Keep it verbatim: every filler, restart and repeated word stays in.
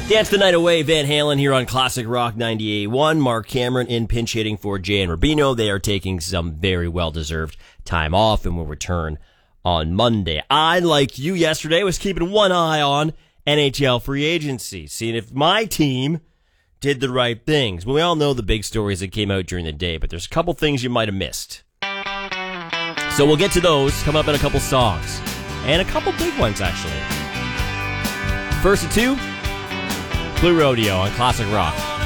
Dance the Night Away, Van Halen here on Classic Rock ninety-eight point one. Mark Cameron in pinch hitting for Jan Rubino. They are taking some very well-deserved time off and will return on Monday. I, like you yesterday, was keeping one eye on N H L free agency, seeing if my team did the right things. Well, we all know the big stories that came out during the day, but there's a couple things you might have missed. So we'll get to those, come up in a couple songs, and a couple big ones, actually. First of two, Blue Rodeo on Classic Rock.